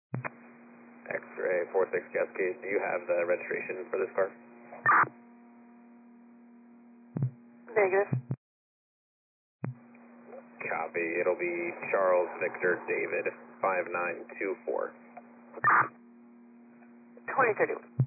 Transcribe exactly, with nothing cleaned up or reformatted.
X-ray four six Cascade, do you have the registration for this car? Negative. Copy, it'll be Charles Victor David five nine two four. twenty thirty-one.